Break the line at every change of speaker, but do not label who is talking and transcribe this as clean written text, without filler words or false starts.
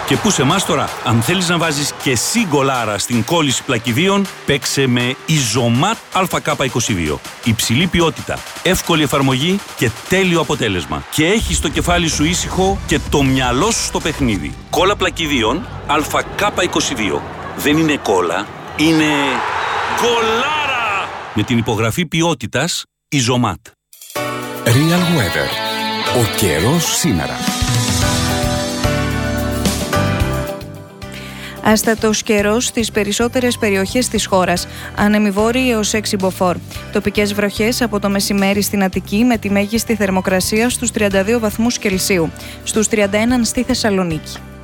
Και πού σε εμάς τώρα, αν θέλεις να βάζεις και εσύ γκολάρα στην κόλληση πλακιδίων, παίξε με Ιζωμάτ ΑΚ22. Υψηλή ποιότητα, εύκολη εφαρμογή και τέλειο αποτέλεσμα. Και έχεις το κεφάλι σου ήσυχο και το μυαλό σου στο παιχνίδι. Κόλλα πλακιδίων ΑΚ22. Δεν είναι κόλλα, είναι γκολάρα! Με την υπογραφή ποιότητας Ιζωμάτ.
Real Weather. Ο καιρός σήμερα.
Άστατος καιρός στις περισσότερες περιοχές της χώρας, ανεμιβόρειοι έως 6 μποφόρ. Τοπικές βροχές από το μεσημέρι στην Αττική με τη μέγιστη θερμοκρασία στους 32 βαθμούς Κελσίου, στους 31 στη Θεσσαλονίκη.